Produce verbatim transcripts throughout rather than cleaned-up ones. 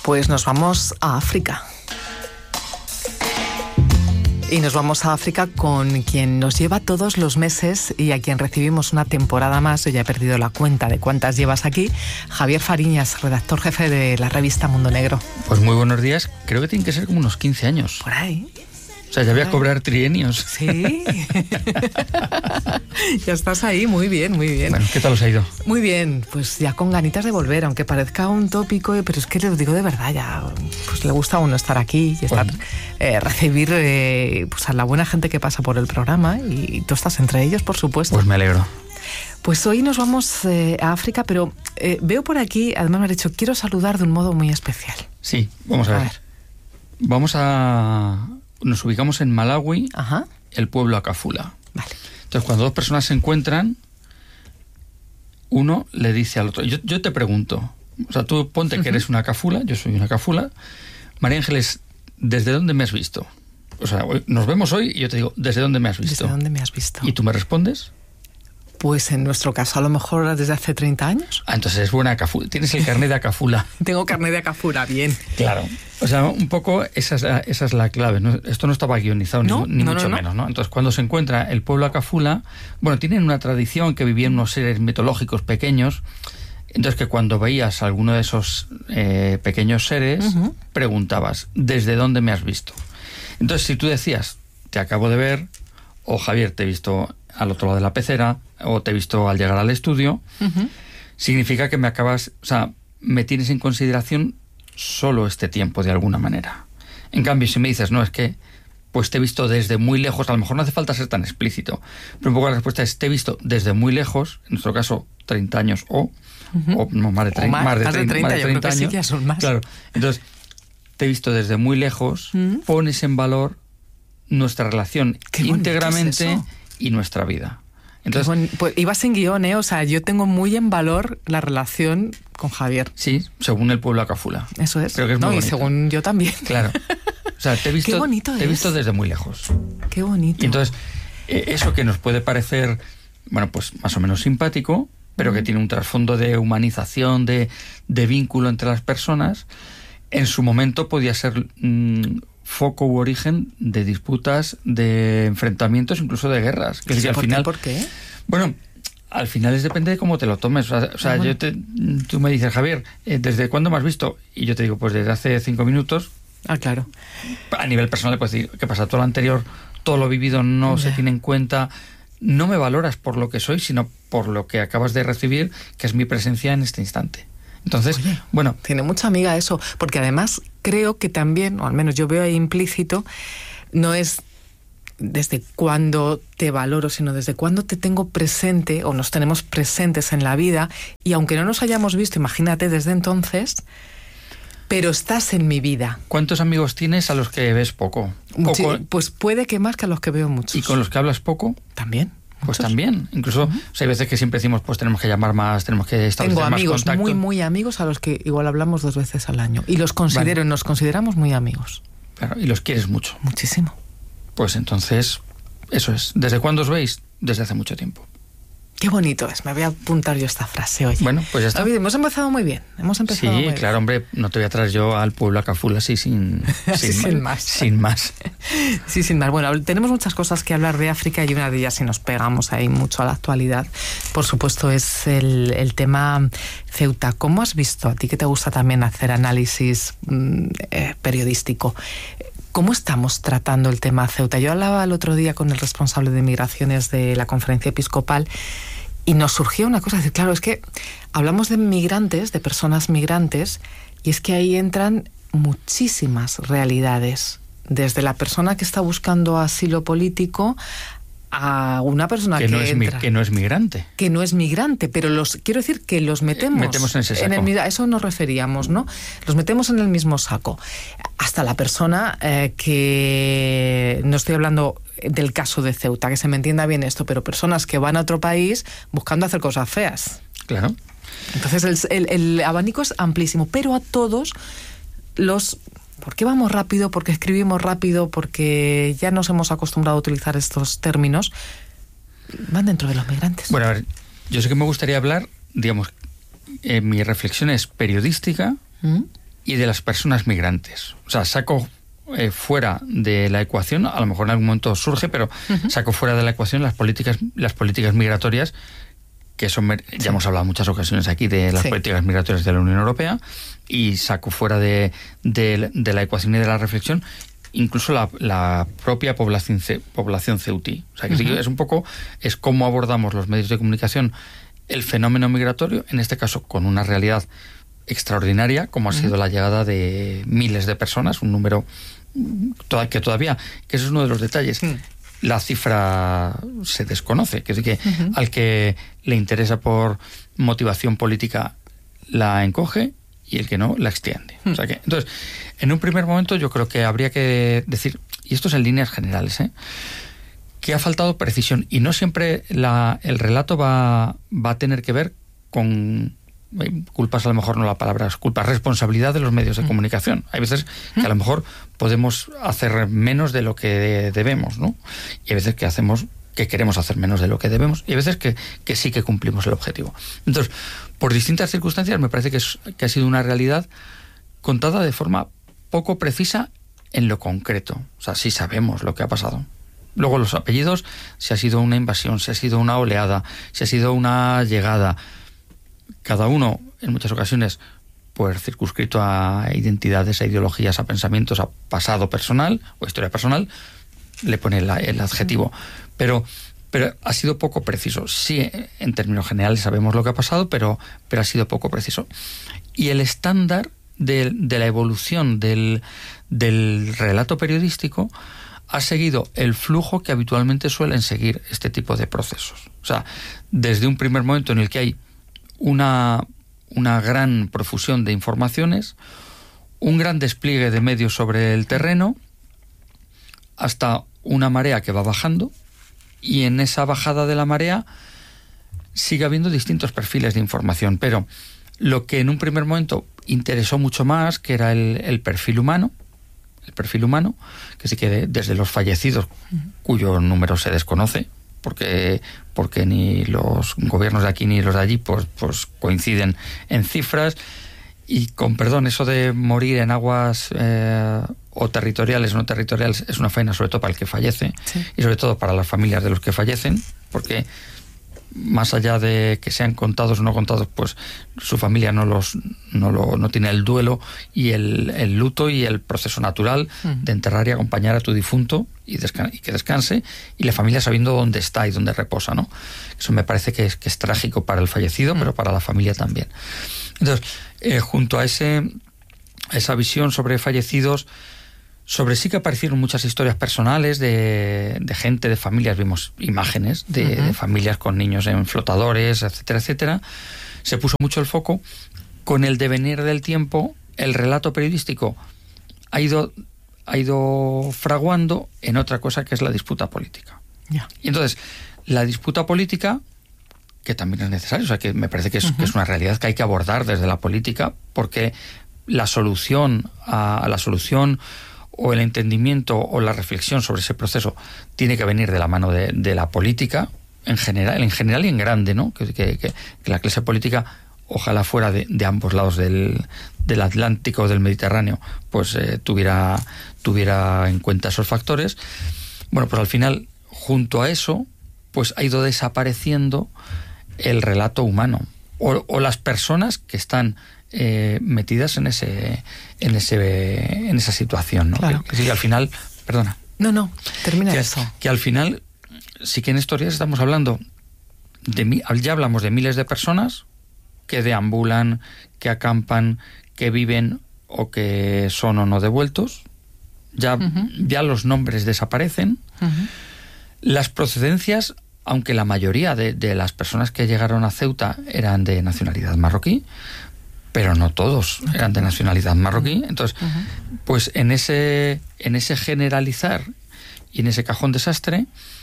Pues nos vamos a África. Y nos vamos a África con quien nos lleva todos los meses y a quien recibimos una temporada más. Yo ya he perdido la cuenta de cuántas llevas aquí. Javier Fariñas, redactor jefe de la revista Mundo Negro. Pues muy buenos días. Creo que tienen que ser como unos quince años. Por ahí. O sea, ya voy a cobrar trienios. Sí. Ya estás ahí, muy bien, muy bien. Bueno, ¿qué tal os ha ido? Muy bien, pues ya con ganitas de volver, aunque parezca un tópico, pero es que lo digo de verdad, ya pues le gusta a uno estar aquí y estar, pues, eh, recibir eh, pues a la buena gente que pasa por el programa, y tú estás entre ellos, por supuesto. Pues me alegro. Pues hoy nos vamos eh, a África, pero eh, veo por aquí, además me ha dicho, quiero saludar de un modo muy especial. Sí, vamos a, a ver. ver. Vamos a... Nos ubicamos en Malawi, Ajá. el pueblo Akafula. Vale. Entonces, cuando dos personas se encuentran, uno le dice al otro... Yo, yo te pregunto, o sea, tú ponte uh-huh. que eres una Akafula, yo soy una Akafula. María Ángeles, ¿desde dónde me has visto? O sea, nos vemos hoy y yo te digo, ¿desde dónde me has visto? ¿Desde dónde me has visto? ¿Y tú me respondes? Pues en nuestro caso, a lo mejor desde hace treinta años. Ah, entonces es buena Akafula. Tienes el carnet de Akafula. Tengo carnet de Akafula, bien. Claro. O sea, un poco esa es la, esa es la clave, ¿no? Esto no estaba guionizado, no, ni, ni no, mucho no, menos, ¿no? Entonces, cuando se encuentra el pueblo Akafula, bueno, tienen una tradición que vivían unos seres mitológicos pequeños, entonces que cuando veías a alguno de esos eh, pequeños seres, uh-huh. preguntabas, ¿desde dónde me has visto? Entonces, si tú decías, te acabo de ver, o Javier, te he visto al otro lado de la pecera, o te he visto al llegar al estudio, uh-huh. significa que me acabas, o sea, me tienes en consideración solo este tiempo de alguna manera. En cambio, si me dices, no, es que pues te he visto desde muy lejos, a lo mejor no hace falta ser tan explícito, pero un poco la respuesta es, te he visto desde muy lejos, en nuestro caso treinta años o, uh-huh. o no, más de, trein, más, más de más treinta, de treinta, más de treinta yo creo años. Que sí que ya son más. Claro, entonces te he visto desde muy lejos, uh-huh. pones en valor nuestra relación íntegramente es y nuestra vida. Entonces, bueno, pues iba sin guión, ¿eh? O sea, yo tengo muy en valor la relación con Javier. Sí, según el pueblo Akafula. Eso es. Creo que es no, muy y bonito. según yo también. Claro. O sea, te he visto, Qué bonito te he es. visto desde muy lejos. Qué bonito. Y entonces, eh, eso que nos puede parecer, bueno, pues más o menos simpático, pero mm. que tiene un trasfondo de humanización, de, de vínculo entre las personas, en su momento podía ser mmm, foco u origen de disputas, de enfrentamientos, incluso de guerras. Que ¿Sí, es que al por final, qué? ¿Por qué? Bueno, al final es depende de cómo te lo tomes. O sea, o sea bueno. yo te, tú me dices, Javier, ¿desde cuándo me has visto? Y yo te digo, pues desde hace cinco minutos. Ah, claro. A nivel personal le puedes decir, ¿qué pasa? Todo lo anterior, todo lo vivido no yeah. se tiene en cuenta. No me valoras por lo que soy, sino por lo que acabas de recibir, que es mi presencia en este instante. Entonces, Oye, bueno... Tiene mucha amiga eso, porque además creo que también, o al menos yo veo ahí implícito, no es desde cuándo te valoro, sino desde cuándo te tengo presente, o nos tenemos presentes en la vida, y aunque no nos hayamos visto, imagínate, desde entonces, pero estás en mi vida. ¿Cuántos amigos tienes a los que ves poco? Muchi- con... Pues puede que más que a los que veo muchos. ¿Y con los que hablas poco? También. Pues también, incluso uh-huh. o sea, hay veces que siempre decimos, pues tenemos que llamar más, tenemos que establecer Tengo más amigos, contacto. muy, muy amigos a los que igual hablamos dos veces al año. Y los considero, vale. nos consideramos muy amigos. Claro, y los quieres mucho. Muchísimo. Pues entonces, eso es. ¿Desde cuándo os veis? Desde hace mucho tiempo. Qué bonito es, me voy a apuntar yo esta frase, oye. Bueno, pues ya está. Oye, hemos empezado muy bien, hemos empezado Sí, muy claro, bien. hombre, no te voy a traer yo al pueblo Akafula así sin, sin, sí, sin más. Sin más. Sí, sin más. Bueno, tenemos muchas cosas que hablar de África y una de ellas, si nos pegamos ahí mucho a la actualidad, por supuesto, es el, el tema Ceuta. ¿Cómo has visto, a ti que te gusta también hacer análisis mmm, eh, periodístico, cómo estamos tratando el tema Ceuta? Yo hablaba el otro día con el responsable de migraciones de la Conferencia Episcopal y nos surgió una cosa, decir, claro, es que hablamos de migrantes, de personas migrantes, y es que ahí entran muchísimas realidades, desde la persona que está buscando asilo político a una persona que, que no es entra, mi, que no es migrante. Que no es migrante, pero los quiero decir que los metemos, eh, metemos en ese saco. En el, a eso nos referíamos, ¿no? Los metemos en el mismo saco. Hasta la persona eh, que... No estoy hablando del caso de Ceuta, que se me entienda bien esto, pero personas que van a otro país buscando hacer cosas feas. Claro. Entonces el, el, el abanico es amplísimo, pero a todos los... ¿Por qué vamos rápido? ¿Por qué escribimos rápido? Porque ya nos hemos acostumbrado a utilizar estos términos. Van dentro de los migrantes. Bueno, a ver, yo sé que me gustaría hablar, digamos, eh, mi reflexión es periodística, ¿Mm? y de las personas migrantes. O sea, saco eh, fuera de la ecuación, a lo mejor en algún momento surge, pero uh-huh. saco fuera de la ecuación las políticas, las políticas migratorias, que son, ya sí. hemos hablado en muchas ocasiones aquí de las sí. políticas migratorias de la Unión Europea, y saco fuera de, de, de la ecuación y de la reflexión incluso la, la propia población, población ceutí. O sea, que uh-huh. sí, es un poco, es cómo abordamos los medios de comunicación el fenómeno migratorio, en este caso con una realidad extraordinaria, como ha uh-huh. sido la llegada de miles de personas, un número que todavía, que eso es uno de los detalles, uh-huh. la cifra se desconoce, que es que uh-huh. al que le interesa por motivación política la encoge y el que no la extiende. Uh-huh. O sea que, entonces, en un primer momento yo creo que habría que decir, y esto es en líneas generales, ¿eh? que ha faltado precisión, y no siempre la, el relato va, va a tener que ver con culpas, a lo mejor no la palabra es culpa, responsabilidad de los medios de mm. comunicación. Hay veces que a lo mejor podemos hacer menos de lo que debemos, ¿no? Y hay veces que hacemos, que queremos hacer menos de lo que debemos, y hay veces que, que sí que cumplimos el objetivo. Entonces, por distintas circunstancias, me parece que, es, que ha sido una realidad contada de forma poco precisa en lo concreto. O sea, sí sabemos lo que ha pasado. Luego los apellidos, si ha sido una invasión, si ha sido una oleada, si ha sido una llegada, cada uno en muchas ocasiones pues circunscrito a identidades, a ideologías, a pensamientos, a pasado personal o historia personal, le pone la, el adjetivo. Pero, pero ha sido poco preciso. Sí, en términos generales sabemos lo que ha pasado, pero, pero ha sido poco preciso. Y el estándar de, de la evolución del, del relato periodístico ha seguido el flujo que habitualmente suelen seguir este tipo de procesos. O sea, desde un primer momento en el que hay una, una gran profusión de informaciones, un gran despliegue de medios sobre el terreno, hasta una marea que va bajando, y en esa bajada de la marea sigue habiendo distintos perfiles de información, pero lo que en un primer momento interesó mucho más, que era el, el perfil humano, el perfil humano, que sí que desde los fallecidos, cuyo número se desconoce, porque porque ni los gobiernos de aquí ni los de allí pues, pues coinciden en cifras, y con perdón, eso de morir en aguas eh, o territoriales o no territoriales es una faena sobre todo para el que fallece, sí. y sobre todo para las familias de los que fallecen, porque más allá de que sean contados o no contados, pues su familia no los no lo no tiene el duelo y el, el luto y el proceso natural uh-huh. de enterrar y acompañar a tu difunto y, descan- y que descanse, y la familia sabiendo dónde está y dónde reposa, ¿no? Eso me parece que es, que es trágico para el fallecido, uh-huh. pero para la familia también. Entonces, eh, junto a ese a esa visión sobre fallecidos, sobre sí que aparecieron muchas historias personales de, de gente, de familias, vimos imágenes de, uh-huh. de familias con niños en flotadores, etcétera, etcétera. Se puso mucho el foco. Con el devenir del tiempo, el relato periodístico ha ido, ha ido fraguando en otra cosa que es la disputa política. Yeah. Y entonces, la disputa política, que también es necesaria, o sea, que me parece que es, uh-huh. que es una realidad que hay que abordar desde la política, porque la solución a, a la solución o el entendimiento o la reflexión sobre ese proceso tiene que venir de la mano de, de la política en general, en general y en grande, ¿no? Que, que, que la clase política, ojalá fuera de, de ambos lados del, del Atlántico o del Mediterráneo, pues eh, tuviera, tuviera en cuenta esos factores. Bueno, pues al final, junto a eso, pues ha ido desapareciendo el relato humano o, o las personas que están Eh, metidas en ese en ese en esa situación, ¿no? Claro. Que, que sí, al final, perdona. No, no, termina que, eso. Que al final sí que en estos días estamos hablando de ya hablamos de miles de personas que deambulan, que acampan, que viven o que son o no devueltos. Ya uh-huh. ya los nombres desaparecen. Uh-huh. Las procedencias, aunque la mayoría de, de las personas que llegaron a Ceuta eran de nacionalidad marroquí, pero no todos eran de nacionalidad marroquí. Entonces, uh-huh. pues en ese en ese generalizar y en ese cajón desastre,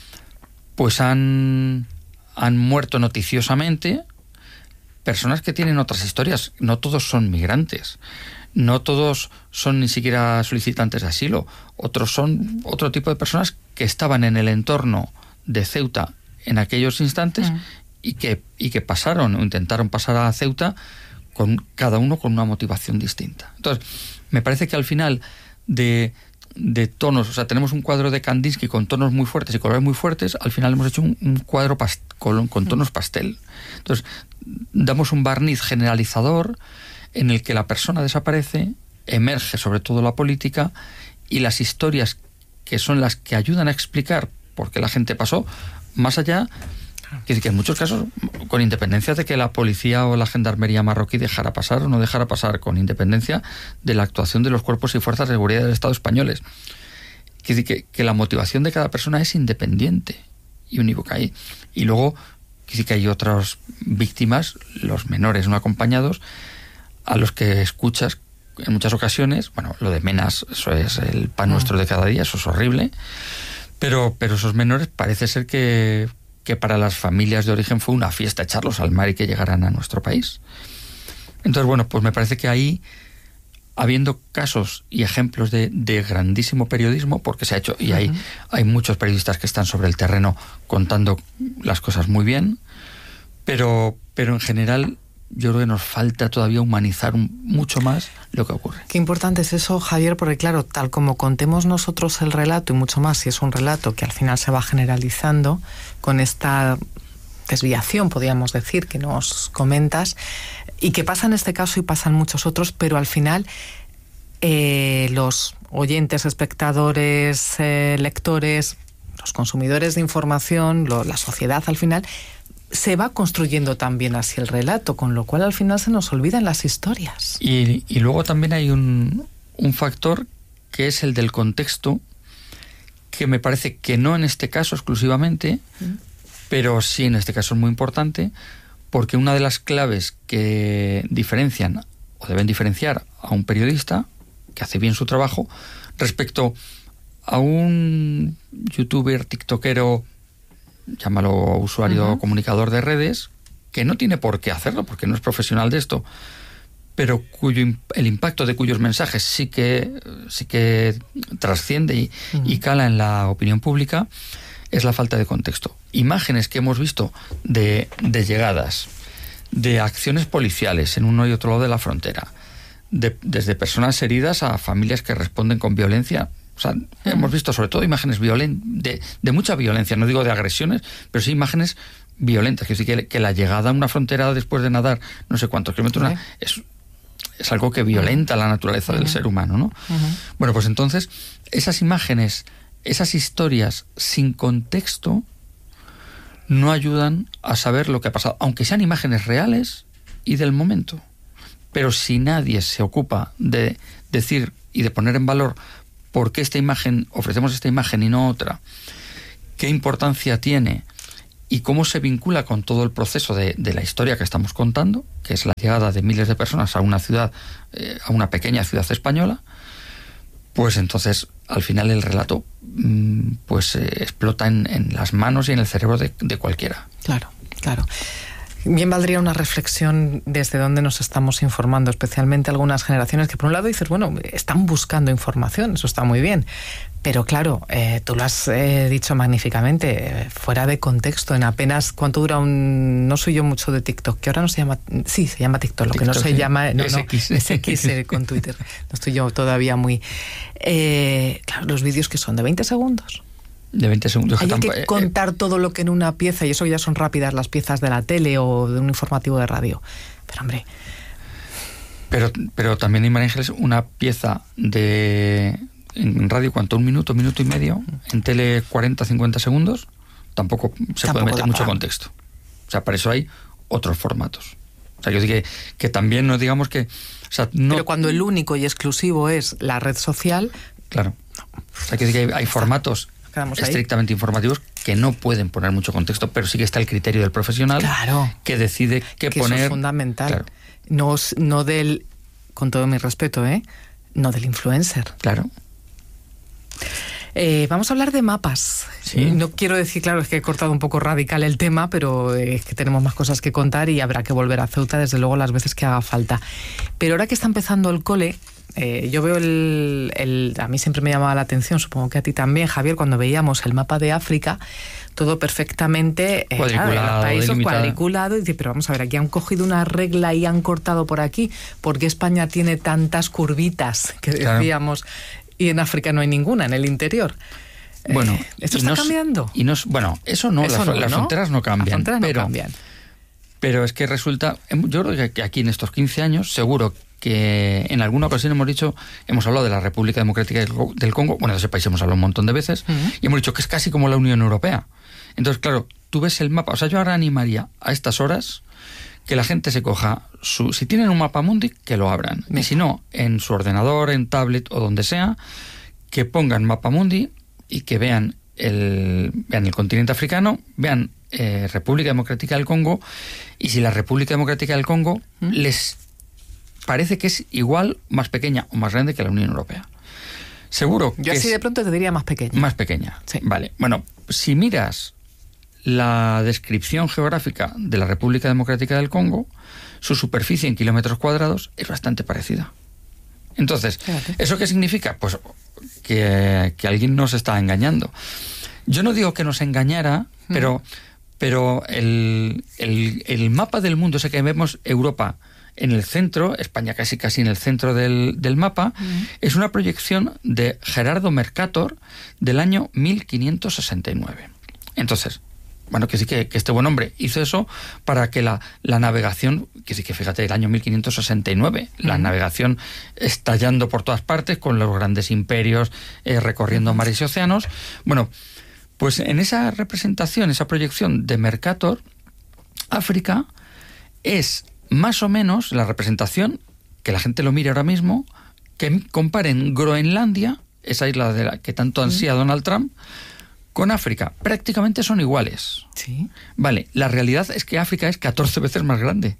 pues han, han muerto noticiosamente personas que tienen otras historias. No todos son migrantes, no todos son ni siquiera solicitantes de asilo. Otros son otro tipo de personas que estaban en el entorno de Ceuta en aquellos instantes uh-huh. y que y que pasaron o intentaron pasar a Ceuta con cada uno con una motivación distinta. Entonces, me parece que al final de, de tonos, o sea, tenemos un cuadro de Kandinsky con tonos muy fuertes y colores muy fuertes, al final hemos hecho un, un cuadro past, con, con tonos pastel. Entonces, damos un barniz generalizador en el que la persona desaparece, emerge sobre todo la política y las historias que son las que ayudan a explicar por qué la gente pasó, más allá, que en muchos casos, con independencia de que la policía o la gendarmería marroquí dejara pasar o no dejara pasar, con independencia de la actuación de los cuerpos y fuerzas de seguridad del Estado españoles. Que, que, que la motivación de cada persona es independiente y unívoca. Y, y luego, que, que hay otras víctimas, los menores no acompañados, a los que escuchas en muchas ocasiones, bueno, lo de Menas, eso es el pan nuestro de cada día, eso es horrible, pero, pero esos menores parece ser que, que para las familias de origen fue una fiesta echarlos al mar y que llegaran a nuestro país. Entonces, bueno, pues me parece que ahí, habiendo casos y ejemplos de, de grandísimo periodismo, porque se ha hecho, y hay, uh-huh. hay muchos periodistas que están sobre el terreno contando las cosas muy bien, pero, pero en general yo creo que nos falta todavía humanizar un, mucho más lo que ocurre. Qué importante es eso, Javier, porque claro, tal como contemos nosotros el relato, y mucho más si es un relato que al final se va generalizando con esta desviación, podríamos decir, que nos comentas, y que pasa en este caso y pasa en muchos otros, pero al final eh, los oyentes, espectadores, eh, lectores, los consumidores de información, lo, la sociedad al final, se va construyendo también así el relato, con lo cual al final se nos olvidan las historias. Y, y luego también hay un, un factor que es el del contexto, que me parece que no en este caso exclusivamente, mm. pero sí en este caso es muy importante, porque una de las claves que diferencian o deben diferenciar a un periodista que hace bien su trabajo respecto a un youtuber, tiktokero, llámalo usuario uh-huh. comunicador de redes, que no tiene por qué hacerlo porque no es profesional de esto, pero cuyo el impacto de cuyos mensajes sí que sí que trasciende y, uh-huh. y cala en la opinión pública, es la falta de contexto. Imágenes que hemos visto de, de llegadas, de acciones policiales en uno y otro lado de la frontera, de, desde personas heridas a familias que responden con violencia. O sea, uh-huh. hemos visto sobre todo imágenes violentas, de, de mucha violencia, no digo de agresiones, pero sí imágenes violentas. Quiero decir que, que la llegada a una frontera después de nadar no sé cuántos kilómetros uh-huh. es, es algo que violenta uh-huh. la naturaleza uh-huh. del ser humano, ¿no? Uh-huh. Bueno, pues entonces, esas imágenes, esas historias sin contexto no ayudan a saber lo que ha pasado, aunque sean imágenes reales y del momento. Pero si nadie se ocupa de decir y de poner en valor por qué esta imagen, ofrecemos esta imagen y no otra, qué importancia tiene y cómo se vincula con todo el proceso de, de la historia que estamos contando, que es la llegada de miles de personas a una ciudad, eh, a una pequeña ciudad española, pues entonces al final el relato mmm, pues eh, explota en, en las manos y en el cerebro de, de cualquiera. Claro, claro. Bien valdría una reflexión desde dónde nos estamos informando, especialmente algunas generaciones que por un lado dices, bueno, están buscando información, eso está muy bien, pero claro, eh, tú lo has eh, dicho magníficamente, eh, fuera de contexto, en apenas, ¿cuánto dura un...? No soy yo mucho de TikTok, que ahora no se llama... Sí, se llama TikTok, lo TikTok, que no se sí. llama... No, S X. No, S X eh, con Twitter, no estoy yo todavía muy... Eh, claro, los vídeos que son de veinte segundos. De veinte segundos. Hay que, tampoco, que contar eh, todo lo que en una pieza, y eso ya son rápidas las piezas de la tele o de un informativo de radio. Pero hombre... Pero, pero también hay, María Ángeles, una pieza de... En radio, ¿cuánto? ¿Un minuto, minuto y medio? En tele, cuarenta, cincuenta segundos. Tampoco se tampoco puede meter mucho para... contexto. O sea, para eso hay otros formatos. O sea, yo digo que, que también no digamos que... O sea, no... Pero cuando el único y exclusivo es la red social... Claro. O sea, que, que hay, hay formatos... estrictamente informativos que no pueden poner mucho contexto, pero sí que está el criterio del profesional claro, que decide qué que poner. Eso es fundamental. Claro. No, no del, con todo mi respeto, ¿eh? No del influencer. Claro. Eh, vamos a hablar de mapas. ¿Sí? No quiero decir, claro, es que he cortado un poco radical el tema, pero es que tenemos más cosas que contar y habrá que volver a Ceuta, desde luego, las veces que haga falta. Pero ahora que está empezando el cole, eh, yo veo el, el... A mí siempre me llamaba la atención, supongo que a ti también, Javier, cuando veíamos el mapa de África, todo perfectamente eh, cuadriculado, claro, los países delimitado. cuadriculado, y dice, pero vamos a ver, aquí han cogido una regla y han cortado por aquí, ¿por qué España tiene tantas curvitas que decíamos claro. y en África no hay ninguna, en el interior? Bueno, eh, ¿esto está nos, cambiando? Y nos, bueno, eso no, eso las, no, las ¿no? fronteras no cambian. Las fronteras pero, no cambian. Pero es que resulta, yo creo que aquí en estos quince años, seguro que en alguna ocasión hemos dicho, hemos hablado de la República Democrática del Congo, bueno, de ese país hemos hablado un montón de veces, uh-huh. y hemos dicho que es casi como la Unión Europea. Entonces, claro, tú ves el mapa, o sea, yo ahora animaría a estas horas que la gente se coja, su, si tienen un mapa mundi, que lo abran, uh-huh. y si no, en su ordenador, en tablet o donde sea, que pongan mapa mundi y que vean el, vean el continente africano, vean eh, República Democrática del Congo, y si la República Democrática del Congo ¿Mm? les parece que es igual, más pequeña o más grande que la Unión Europea. Seguro Yo que así es de pronto te diría más pequeña. Más pequeña, sí. Vale. Bueno, si miras la descripción geográfica de la República Democrática del Congo, su superficie en kilómetros cuadrados es bastante parecida. Entonces, Fíjate. ¿eso qué significa? Pues que, que alguien nos está engañando. Yo no digo que nos engañara, mm. pero, pero el, el, el mapa del mundo, ese que vemos Europa en el centro, España casi casi en el centro del, del mapa, mm. es una proyección de Gerardo Mercator del año mil quinientos sesenta y nueve. Entonces, bueno, que sí que, que este buen hombre hizo eso para que la, la navegación, que sí que fíjate, el año mil quinientos sesenta y nueve, uh-huh. la navegación estallando por todas partes con los grandes imperios eh, recorriendo uh-huh. mares y océanos. Bueno, pues en esa representación, esa proyección de Mercator, África es más o menos la representación, que la gente lo mire ahora mismo, que comparen Groenlandia, esa isla de la que tanto ansía uh-huh. Donald Trump, con África. Prácticamente son iguales. Sí. Vale, la realidad es que África es catorce veces más grande.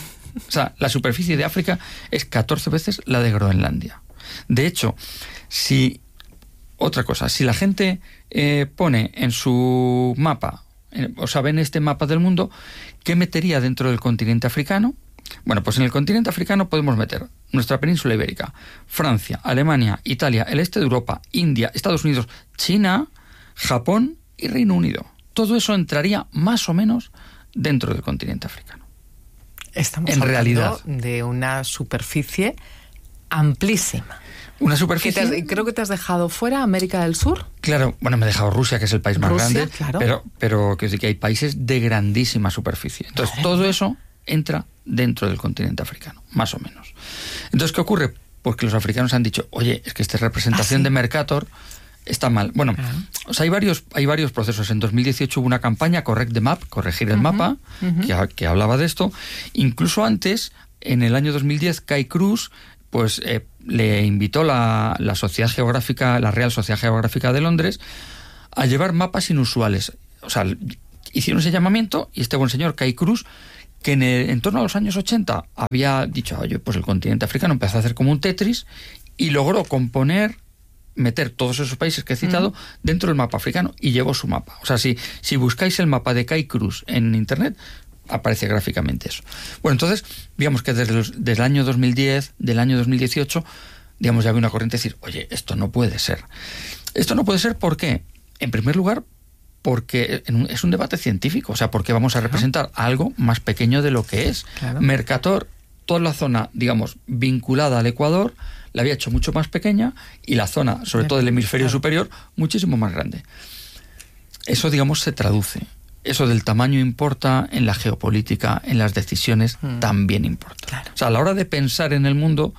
O sea, la superficie de África es catorce veces la de Groenlandia. De hecho, si... Otra cosa, si la gente eh, pone en su mapa, eh, o sea, en este mapa del mundo, ¿qué metería dentro del continente africano? Bueno, pues en el continente africano podemos meter nuestra península ibérica, Francia, Alemania, Italia, el este de Europa, India, Estados Unidos, China, Japón y Reino Unido. Todo eso entraría más o menos dentro del continente africano. Estamos en hablando realidad de una superficie amplísima. Una superficie... ¿Que te has, creo que te has dejado fuera América del Sur. Claro, bueno, me he dejado Rusia, que es el país más Rusia, grande, claro. pero, pero que, que hay países de grandísima superficie. Entonces, vale. todo eso entra dentro del continente africano, más o menos. Entonces, ¿qué ocurre? Porque los africanos han dicho, oye, es que esta representación ¿Ah, sí? de Mercator está mal. Bueno, ah. o sea, hay varios, hay varios procesos. En dos mil dieciocho hubo una campaña, Correct the Map, corregir el uh-huh, mapa, uh-huh. que, que hablaba de esto. Incluso antes, en el año dos mil diez, Kai Cruz, pues eh, le invitó la, la Sociedad Geográfica, la Real Sociedad Geográfica de Londres, a llevar mapas inusuales. O sea, hicieron ese llamamiento y este buen señor, Kai Cruz, que en, el, en torno a los años ochenta había dicho, oye, pues el continente africano empezó a hacer como un Tetris y logró componer, meter todos esos países que he citado uh-huh. dentro del mapa africano y llevó su mapa. O sea, si, si buscáis el mapa de Kai Cruz en internet, aparece gráficamente eso. Bueno, entonces, digamos que desde, los, desde el año dos mil diez, del año dos mil dieciocho, digamos, ya había una corriente de decir, oye, esto no puede ser. Esto no puede ser, ¿por qué? En primer lugar, porque es un debate científico, o sea, porque vamos a representar algo más pequeño de lo que es. Claro. Mercator, toda la zona, digamos, vinculada al Ecuador, la había hecho mucho más pequeña y la zona, sobre todo del hemisferio claro. superior, muchísimo más grande. Eso, digamos, se traduce. Eso del tamaño importa en la geopolítica, en las decisiones, mm. también importa. Claro. O sea, a la hora de pensar en el mundo,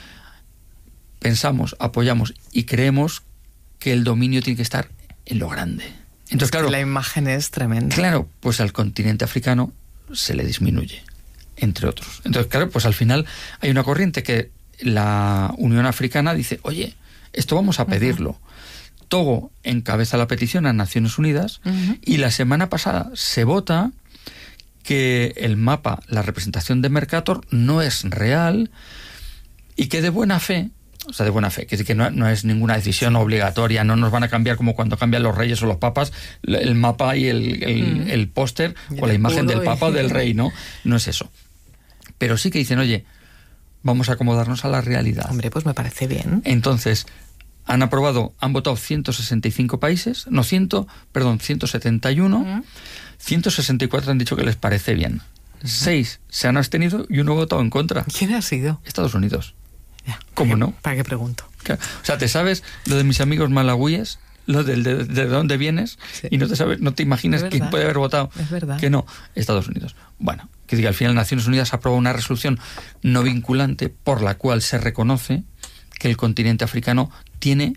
pensamos, apoyamos y creemos que el dominio tiene que estar en lo grande. Entonces, es claro, que la imagen es tremenda. Claro, pues al continente africano se le disminuye, entre otros. Entonces, claro, pues al final hay una corriente que la Unión Africana dice, oye, esto vamos a pedirlo. Uh-huh. Togo encabeza la petición a Naciones Unidas uh-huh. y la semana pasada se vota que el mapa, la representación de Mercator no es real y que de buena fe, o sea, de buena fe, que, que no, no es ninguna decisión obligatoria, no nos van a cambiar como cuando cambian los reyes o los papas el mapa y el, el, uh-huh. el póster o la imagen del papa y... o del rey, ¿no? No es eso. Pero sí que dicen, oye, vamos a acomodarnos a la realidad. Hombre, pues me parece bien. Entonces, han aprobado, han votado ciento sesenta y cinco países, no, cien, perdón, ciento setenta y uno, uh-huh. ciento sesenta y cuatro han dicho que les parece bien. Uh-huh. Seis se han abstenido y uno ha votado en contra. ¿Quién ha sido? Estados Unidos. Ya, ¿Cómo ¿para no? ¿Para qué pregunto? Claro. O sea, ¿te sabes lo de mis amigos malagüíes? Lo de, de, de dónde vienes, sí. Y no te sabes, no te imaginas quién puede haber votado. Es verdad. Que no, Estados Unidos. Bueno, que diga, al final Naciones Unidas aprobó una resolución no vinculante por la cual se reconoce que el continente africano tiene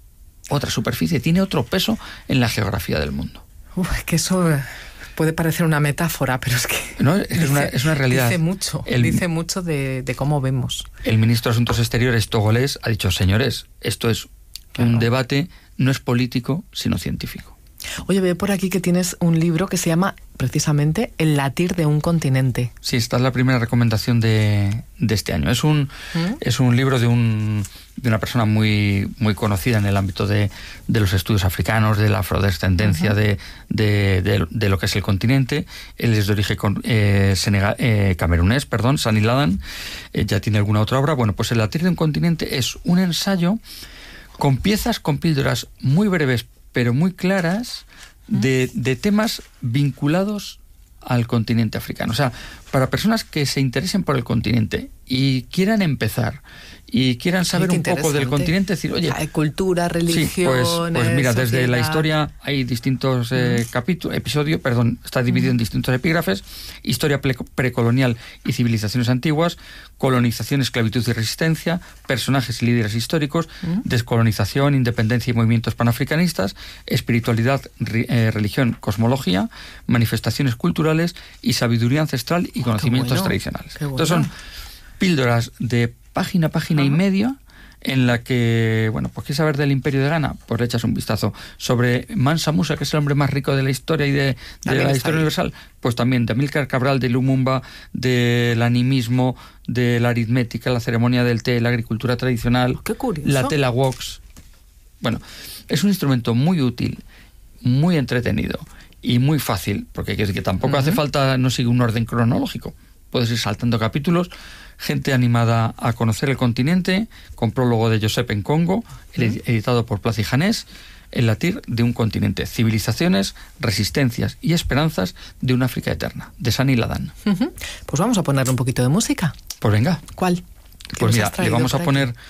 otra superficie, tiene otro peso en la geografía del mundo. Uf, es que eso puede parecer una metáfora, pero es que no, es, dice, una, es una realidad. Dice mucho, el, dice mucho de, de cómo vemos. El ministro de Asuntos Exteriores togolés ha dicho, señores, esto es claro. un debate, no es político, sino científico. Oye, veo por aquí que tienes un libro que se llama precisamente El latir de un continente. Sí, esta es la primera recomendación de, de este año. Es un, ¿Mm? es un libro de, un, de una persona muy, muy conocida en el ámbito de, de los estudios africanos, de la afrodescendencia, uh-huh. de, de, de, de lo que es el continente. Él es de origen eh, senegal, eh, camerunés, perdón, Sani Ladan. Eh, ya tiene alguna otra obra. Bueno, pues El latir de un continente es un ensayo con piezas, con píldoras muy breves, pero muy claras, de, de temas vinculados al continente africano. O sea, para personas que se interesen por el continente y quieran empezar y quieran saber un poco del continente, decir, oye... Hay cultura, religión... Sí, pues, pues mira, desde sociedad. La historia hay distintos eh, mm. capítulos, episodios, perdón, está dividido mm. en distintos epígrafes: historia pre- precolonial y civilizaciones antiguas, colonización, esclavitud y resistencia, personajes y líderes históricos, mm. descolonización, independencia y movimientos panafricanistas, espiritualidad, re- eh, religión, cosmología, manifestaciones culturales y sabiduría ancestral y oh, conocimientos bueno. tradicionales. Bueno. Entonces son píldoras de página, página uh-huh. y media, en la que, bueno, pues ¿quieres saber del Imperio de Ghana? Pues le echas un vistazo. Sobre Mansa Musa, que es el hombre más rico de la historia y de, de la historia ahí. universal, pues también de Amílcar Cabral, de Lumumba, del animismo, de la aritmética, la ceremonia del té, la agricultura tradicional, qué curioso. La tela wax. Bueno, es un instrumento muy útil, muy entretenido y muy fácil, porque que tampoco uh-huh. hace falta, no sigue un orden cronológico. Puedes ir saltando capítulos. Gente animada a conocer el continente, con prólogo de Josep Nkongo, ¿Mm? editado por Plaza y Janés, El latir de un continente, civilizaciones, resistencias y esperanzas de una África eterna, de Sani Ladan. Uh-huh. Pues vamos a ponerle un poquito de música. Pues venga. ¿Cuál? Pues mira, le vamos a poner aquí?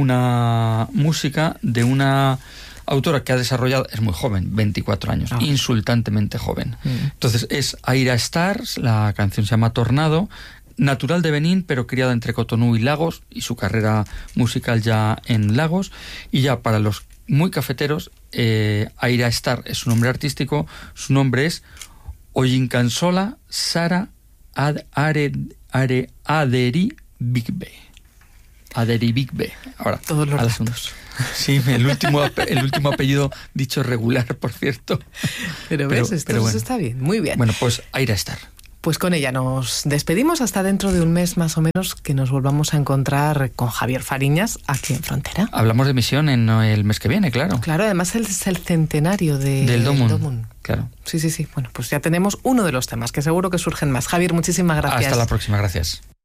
una música de una autora que ha desarrollado, es muy joven, veinticuatro años, oh. insultantemente joven. Uh-huh. Entonces es Aira Stars, la canción se llama Tornado. Natural de Benín, pero criada entre Cotonú y Lagos, y su carrera musical ya en Lagos. Y ya para los muy cafeteros, eh, Aira Star es su nombre artístico, su nombre es Oyinkansola Sara Ad Are, Are Aderi Bigbe. Aderi Bigbe. Ahora, todos los datos. Sí, el último, el último apellido dicho regular, por cierto. Pero ves, pero, esto pero bueno. está bien, muy bien. Bueno, pues Aira Star. Pues con ella nos despedimos hasta dentro de un mes más o menos, que nos volvamos a encontrar con Javier Fariñas aquí en Frontera. Hablamos de misión en el mes que viene, claro. Claro, además es el centenario de, del Domun. Domun. Claro. Sí, sí, sí. Bueno, pues ya tenemos uno de los temas, que seguro que surgen más. Javier, muchísimas gracias. Hasta la próxima, gracias.